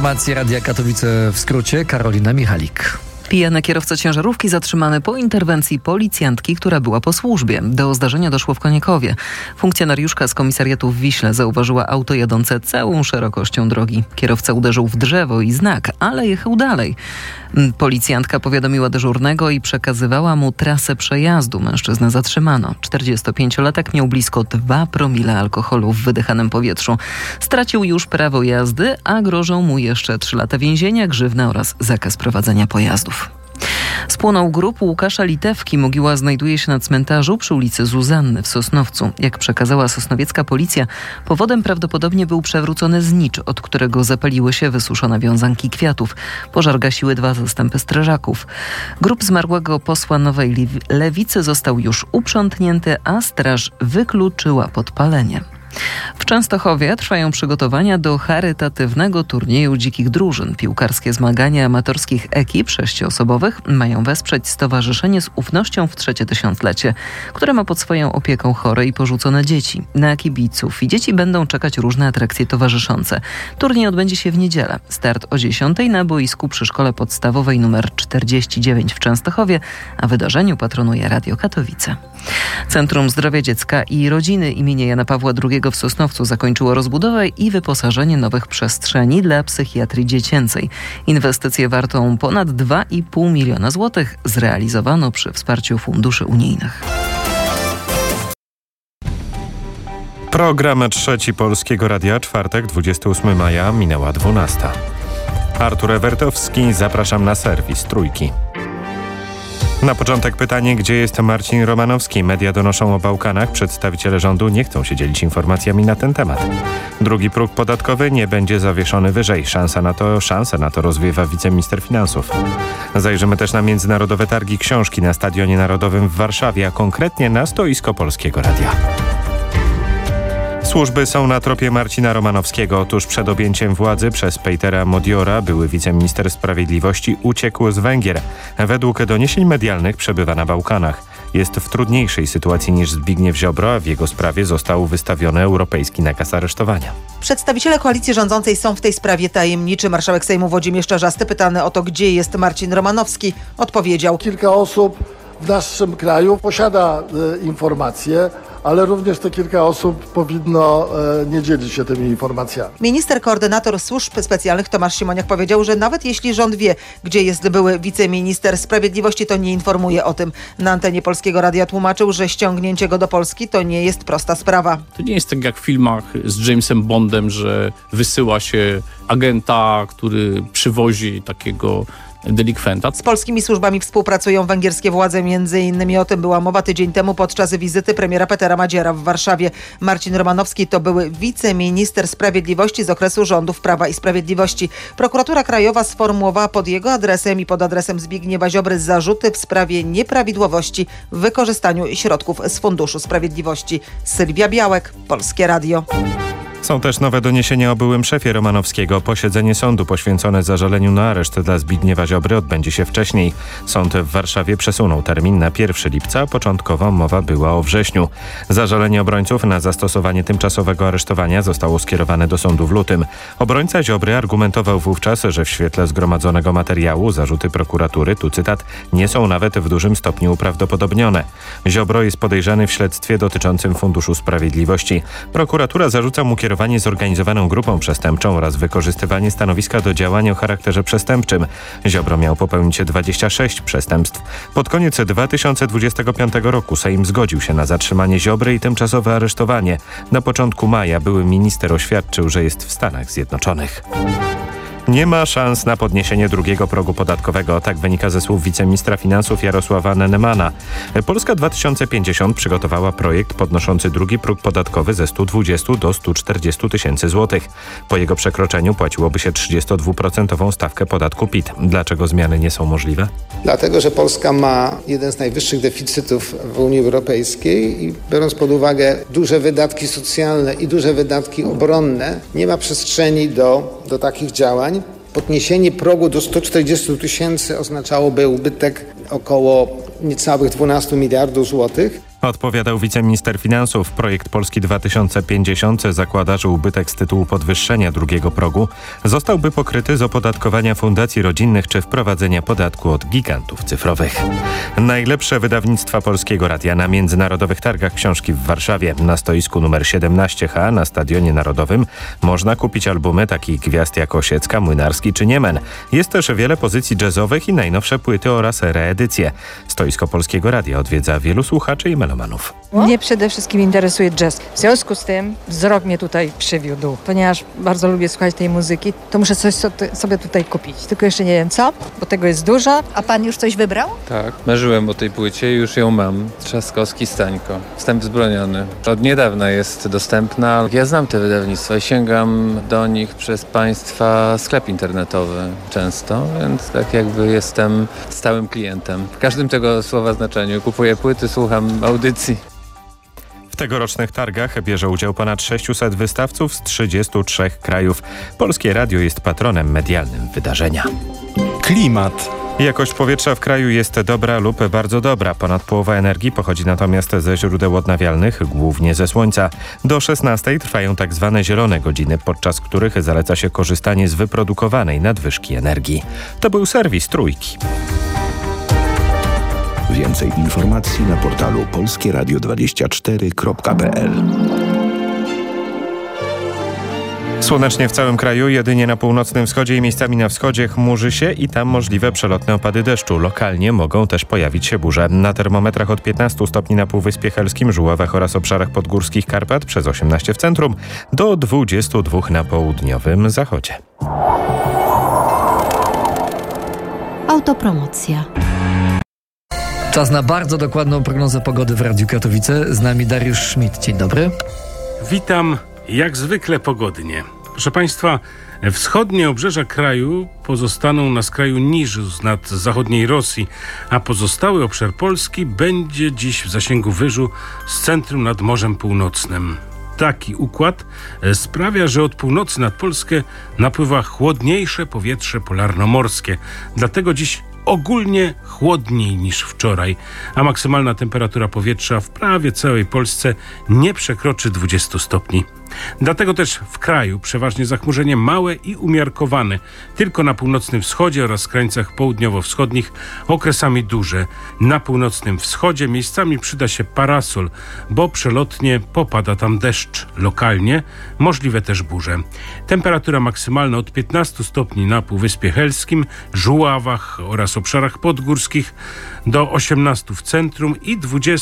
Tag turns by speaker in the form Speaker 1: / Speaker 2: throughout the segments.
Speaker 1: Informacje Radia Katowice w skrócie. Karolina Michalik.
Speaker 2: Pijany kierowca ciężarówki zatrzymany po interwencji policjantki, która była po służbie. Do zdarzenia doszło w Koniekowie. Funkcjonariuszka z komisariatu w Wiśle zauważyła auto jadące całą szerokością drogi. Kierowca uderzył w drzewo i znak, ale jechał dalej. Policjantka powiadomiła dyżurnego i przekazywała mu trasę przejazdu. Mężczyznę zatrzymano. 45-latek miał blisko 2 promile alkoholu w wydychanym powietrzu. Stracił już prawo jazdy, a grożą mu jeszcze 3 lata więzienia, grzywna oraz zakaz prowadzenia pojazdów. Spłonął grób Łukasza Litewki. Mogiła znajduje się na cmentarzu przy ulicy Zuzanny w Sosnowcu. Jak przekazała sosnowiecka policja, powodem prawdopodobnie był przewrócony znicz, od którego zapaliły się wysuszone wiązanki kwiatów. Pożar gasiły 2 zastępy strażaków. Grób zmarłego posła Nowej Lewicy został już uprzątnięty, a straż wykluczyła podpalenie. W Częstochowie trwają przygotowania do charytatywnego turnieju dzikich drużyn. Piłkarskie zmagania amatorskich ekip 6-osobowych mają wesprzeć Stowarzyszenie z Ufnością w 3. tysiąclecie, które ma pod swoją opieką chore i porzucone dzieci. Na kibiców i dzieci będą czekać różne atrakcje towarzyszące. Turniej odbędzie się w niedzielę. Start o 10:00 na boisku przy Szkole Podstawowej nr 49 w Częstochowie, a wydarzeniu patronuje Radio Katowice. Centrum Zdrowia Dziecka i Rodziny imienia Jana Pawła II w Sosnowcu zakończyło rozbudowę i wyposażenie nowych przestrzeni dla psychiatrii dziecięcej. Inwestycję wartą ponad 2,5 miliona złotych zrealizowano przy wsparciu funduszy unijnych.
Speaker 3: Program Trzeci Polskiego Radia, czwartek, 28 maja, minęła 12. Artur Ewertowski, zapraszam na serwis Trójki. Na początek pytanie, gdzie jest Marcin Romanowski? Media donoszą o Bałkanach. Przedstawiciele rządu nie chcą się dzielić informacjami na ten temat. Drugi próg podatkowy nie będzie zawieszony wyżej. Szansę na to rozwiewa wiceminister finansów. Zajrzymy też na międzynarodowe targi książki na Stadionie Narodowym w Warszawie, a konkretnie na stoisko Polskiego Radia. Służby są na tropie Marcina Romanowskiego. Tuż przed objęciem władzy przez Pejtera Modiora były wiceminister sprawiedliwości uciekł z Węgier. Według doniesień medialnych przebywa na Bałkanach. Jest w trudniejszej sytuacji niż Zbigniew Ziobro, a w jego sprawie został wystawiony europejski nakaz aresztowania.
Speaker 4: Przedstawiciele koalicji rządzącej są w tej sprawie tajemniczy. Marszałek Sejmu Włodzimierz Czarzasty, pytany o to, gdzie jest Marcin Romanowski, odpowiedział:
Speaker 5: Kilka osób w naszym kraju posiada informacje, ale również te kilka osób powinno nie dzielić się tymi informacjami.
Speaker 4: Minister koordynator służb specjalnych Tomasz Siemoniak powiedział, że nawet jeśli rząd wie, gdzie jest były wiceminister sprawiedliwości, to nie informuje o tym. Na antenie Polskiego Radia tłumaczył, że ściągnięcie go do Polski to nie jest prosta sprawa.
Speaker 6: To nie jest tak jak w filmach z Jamesem Bondem, że wysyła się agenta, który przywozi takiego delikwenta.
Speaker 4: Z polskimi służbami współpracują węgierskie władze. Między innymi o tym była mowa tydzień temu podczas wizyty premiera Petera Madziera w Warszawie. Marcin Romanowski to były wiceminister sprawiedliwości z okresu rządów Prawa i Sprawiedliwości. Prokuratura Krajowa sformułowała pod jego adresem i pod adresem Zbigniewa Ziobry zarzuty w sprawie nieprawidłowości w wykorzystaniu środków z Funduszu Sprawiedliwości. Sylwia Białek, Polskie Radio.
Speaker 3: Są też nowe doniesienia o byłym szefie Romanowskiego. Posiedzenie sądu poświęcone zażaleniu na areszt dla Zbigniewa Ziobry odbędzie się wcześniej. Sąd w Warszawie przesunął termin na 1 lipca. Początkowo mowa była o wrześniu. Zażalenie obrońców na zastosowanie tymczasowego aresztowania zostało skierowane do sądu w lutym. Obrońca Ziobry argumentował wówczas, że w świetle zgromadzonego materiału zarzuty prokuratury, tu cytat, nie są nawet w dużym stopniu uprawdopodobnione. Ziobro jest podejrzany w śledztwie dotyczącym Funduszu Sprawiedliwości. Prokuratura zarzuca mu kierowanie zorganizowaną grupą przestępczą oraz wykorzystywanie stanowiska do działania o charakterze przestępczym. Ziobro miał popełnić 26 przestępstw. Pod koniec 2025 roku Sejm zgodził się na zatrzymanie Ziobry i tymczasowe aresztowanie. Na początku maja były minister oświadczył, że jest w Stanach Zjednoczonych. Nie ma szans na podniesienie drugiego progu podatkowego. Tak wynika ze słów wiceministra finansów Jarosława Nennemana. Polska 2050 przygotowała projekt podnoszący drugi próg podatkowy ze 120 do 140 tysięcy złotych. Po jego przekroczeniu płaciłoby się 32% stawkę podatku PIT. Dlaczego zmiany nie są możliwe?
Speaker 7: Dlatego, że Polska ma jeden z najwyższych deficytów w Unii Europejskiej i biorąc pod uwagę duże wydatki socjalne i duże wydatki obronne, nie ma przestrzeni do takich działań. Podniesienie progu do 140 tysięcy oznaczałoby ubytek około niecałych 12 miliardów złotych.
Speaker 3: Odpowiadał wiceminister finansów. Projekt Polski 2050 zakłada, że ubytek z tytułu podwyższenia drugiego progu zostałby pokryty z opodatkowania fundacji rodzinnych czy wprowadzenia podatku od gigantów cyfrowych. Najlepsze wydawnictwa Polskiego Radia na Międzynarodowych Targach Książki w Warszawie. Na stoisku numer 17H na Stadionie Narodowym można kupić albumy takich gwiazd jak Osiecka, Młynarski czy Niemen. Jest też wiele pozycji jazzowych i najnowsze płyty oraz reedycje. Stoisko Polskiego Radia odwiedza wielu słuchaczy i melomanów.
Speaker 8: Mnie przede wszystkim interesuje jazz. W związku z tym wzrok mnie tutaj przywiódł. Ponieważ bardzo lubię słuchać tej muzyki, to muszę coś sobie tutaj kupić. Tylko jeszcze nie wiem co, bo tego jest dużo.
Speaker 9: A pan już coś wybrał?
Speaker 10: Tak, marzyłem o tej płycie, już ją mam. Trzaskowski, Stańko. Wstęp wzbroniony. Od niedawna jest dostępna. Ja znam te wydawnictwa i sięgam do nich przez państwa sklep internetowy często, więc tak jakby jestem stałym klientem. W każdym tego słowa znaczeniu. Kupuję płyty, słucham audycji.
Speaker 3: W tegorocznych targach bierze udział ponad 600 wystawców z 33 krajów. Polskie Radio jest patronem medialnym wydarzenia.
Speaker 11: Klimat.
Speaker 3: Jakość powietrza w kraju jest dobra lub bardzo dobra. Ponad połowa energii pochodzi natomiast ze źródeł odnawialnych, głównie ze słońca. Do 16 trwają tak zwane zielone godziny, podczas których zaleca się korzystanie z wyprodukowanej nadwyżki energii. To był serwis Trójki.
Speaker 11: Więcej informacji na portalu polskieradio24.pl.
Speaker 3: Słonecznie w całym kraju, jedynie na północnym wschodzie i miejscami na wschodzie chmurzy się i tam możliwe przelotne opady deszczu. Lokalnie mogą też pojawić się burze. Na termometrach od 15 stopni na Półwyspie Helskim, Żuławach oraz obszarach podgórskich Karpat, przez 18 w centrum, do 22 na południowym zachodzie.
Speaker 9: Autopromocja.
Speaker 1: Czas na bardzo dokładną prognozę pogody w Radiu Katowice. Z nami Dariusz Schmidt. Dzień dobry.
Speaker 12: Witam, jak zwykle pogodnie. Proszę Państwa, wschodnie obrzeża kraju pozostaną na skraju niżu nad zachodniej Rosji, a pozostały obszar Polski będzie dziś w zasięgu wyżu z centrum nad Morzem Północnym. Taki układ sprawia, że od północy nad Polskę napływa chłodniejsze powietrze polarnomorskie. Dlatego dziś ogólnie chłodniej niż wczoraj, a maksymalna temperatura powietrza w prawie całej Polsce nie przekroczy 20 stopni. Dlatego też w kraju przeważnie zachmurzenie małe i umiarkowane. Tylko na północnym wschodzie oraz krańcach południowo-wschodnich okresami duże. Na północnym wschodzie miejscami przyda się parasol, bo przelotnie popada tam deszcz. Lokalnie możliwe też burze. Temperatura maksymalna od 15 stopni na Półwyspie Helskim, Żuławach oraz obszarach podgórskich do 18 w centrum i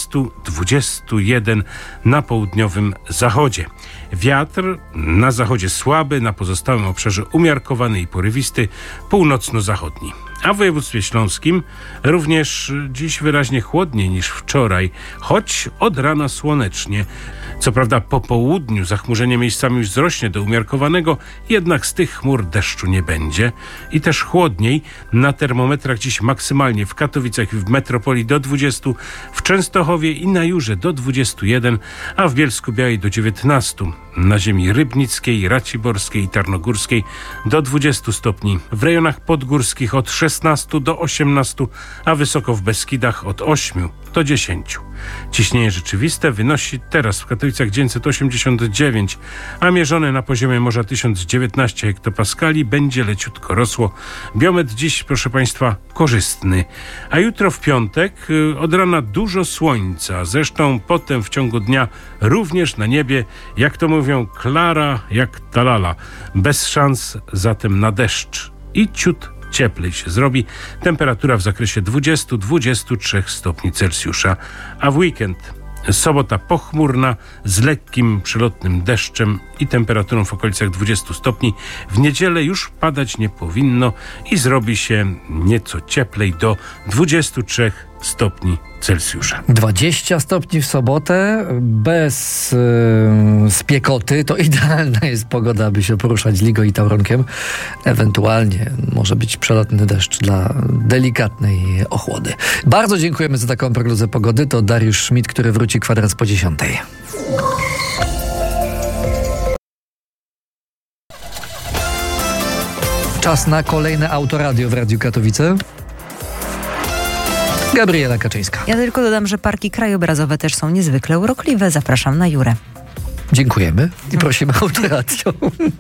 Speaker 12: 20-21 na południowym zachodzie. Wiatr na zachodzie słaby, na pozostałym obszarze umiarkowany i porywisty, północno-zachodni. A w województwie śląskim również dziś wyraźnie chłodniej niż wczoraj, choć od rana słonecznie. Co prawda po południu zachmurzenie miejscami już wzrośnie do umiarkowanego, jednak z tych chmur deszczu nie będzie. I też chłodniej, na termometrach dziś maksymalnie w Katowicach i w metropolii do 20, w Częstochowie i na Jurze do 21, a w Bielsku-Białej do 19. Na ziemi rybnickiej, raciborskiej i tarnogórskiej do 20 stopni. W rejonach podgórskich od 16 do 18, a wysoko w Beskidach od 8 do 10. Ciśnienie rzeczywiste wynosi teraz w Katowicach 989, a mierzone na poziomie morza 1019 hektopaskali będzie leciutko rosło. Biometr dziś, proszę Państwa, korzystny. A jutro w piątek od rana dużo słońca, zresztą potem w ciągu dnia również na niebie, jak to mówią, klara jak talala. Bez szans zatem na deszcz i ciut cieplej się zrobi. Temperatura w zakresie 20-23 stopni Celsjusza. A w weekend sobota pochmurna z lekkim przelotnym deszczem i temperaturą w okolicach 20 stopni. W niedzielę już padać nie powinno i zrobi się nieco cieplej do 23 stopni Celsjusza.
Speaker 1: 20 stopni w sobotę, bez spiekoty, to idealna jest pogoda, aby się poruszać Ligą i Tauronkiem. Ewentualnie może być przelotny deszcz dla delikatnej ochłody. Bardzo dziękujemy za taką prognozę pogody. To Dariusz Schmidt, który wróci kwadrans po 10. Czas na kolejne Autoradio w Radiu Katowice. Gabriela Kaczyńska.
Speaker 9: Ja tylko dodam, że parki krajobrazowe też są niezwykle urokliwe. Zapraszam na Jurę.
Speaker 1: Dziękujemy i prosimy o autorację.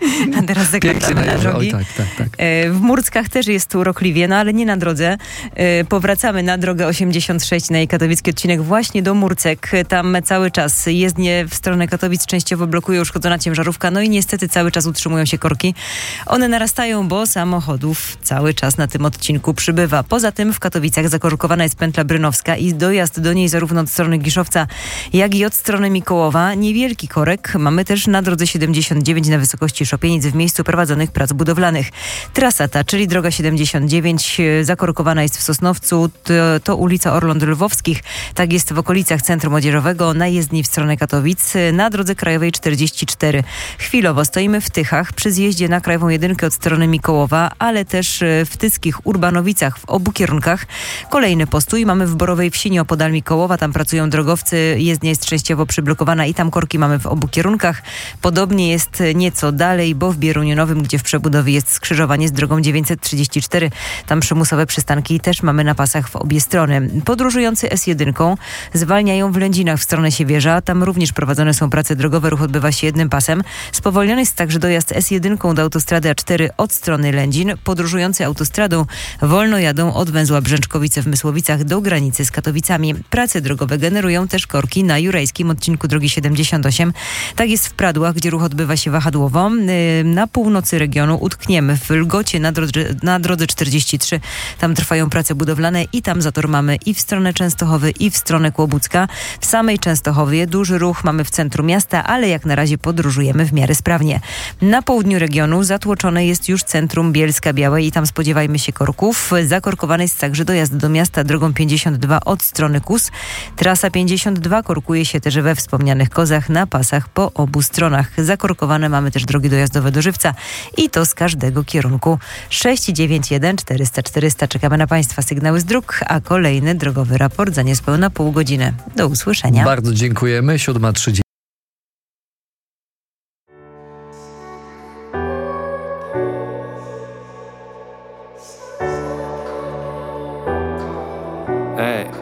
Speaker 9: A teraz zakręcamy na drogi.
Speaker 1: Oj, tak.
Speaker 9: W Murckach też jest urokliwie, no ale nie na drodze. Powracamy na drogę 86 na jej katowicki odcinek właśnie do Murcek. Tam cały czas jezdnie w stronę Katowic częściowo blokuje uszkodzona ciężarówka, no i niestety cały czas utrzymują się korki. One narastają, bo samochodów cały czas na tym odcinku przybywa. Poza tym w Katowicach zakorkowana jest pętla brynowska i dojazd do niej zarówno od strony Giszowca, jak i od strony Mikołowa. Niewielki korek mamy też na drodze 79 na wysokości Szopienic w miejscu prowadzonych prac budowlanych. Trasa ta, czyli droga 79, zakorkowana jest w Sosnowcu, to ulica Orląt Lwowskich. Tak jest w okolicach Centrum Młodzieżowego na jezdni w stronę Katowic. Na drodze krajowej 44. Chwilowo stoimy w Tychach przy zjeździe na krajową 1 od strony Mikołowa, ale też w Tyckich Urbanowicach w obu kierunkach. Kolejny postój mamy w Borowej Wsi nieopodal Mikołowa. Tam pracują drogowcy. Jezdnia jest częściowo przyblokowana i tam korki mamy w obu kierunkach. Podobnie jest nieco dalej, bo w Bieruniu Nowym, gdzie w przebudowie jest skrzyżowanie z drogą 934. Tam przymusowe przystanki też mamy na pasach w obie strony. Podróżujący S1 zwalniają w Lędzinach w stronę Siewierza. Tam również prowadzone są prace drogowe. Ruch odbywa się jednym pasem. Spowolniony jest także dojazd S1 do autostrady A4 od strony Lędzin. Podróżujący autostradą wolno jadą od węzła Brzęczkowice w Mysłowicach do granicy z Katowicami. Prace drogowe generują też korki na jurajskim odcinku drogi 78. Tak jest w Pradłach, gdzie ruch odbywa się wahadłowo. Na północy regionu utkniemy w Lgocie na drodze 43. Tam trwają prace budowlane i tam zator mamy i w stronę Częstochowy, i w stronę Kłobucka. W samej Częstochowie duży ruch mamy w centrum miasta, ale jak na razie podróżujemy w miarę sprawnie. Na południu regionu zatłoczone jest już centrum Bielska-Białej i tam spodziewajmy się korków. Zakorkowany jest także dojazd do miasta drogą 52 od strony Kus. Trasa 52 korkuje się też we wspomnianych Kozach na pasach po obu stronach. Zakorkowane mamy też drogi dojazdowe do Żywca i to z każdego kierunku. 691 400 400. Czekamy na Państwa sygnały z dróg, a kolejny drogowy raport za niespełna pół godziny. Do usłyszenia.
Speaker 1: Bardzo dziękujemy. 7:30.
Speaker 13: Hey.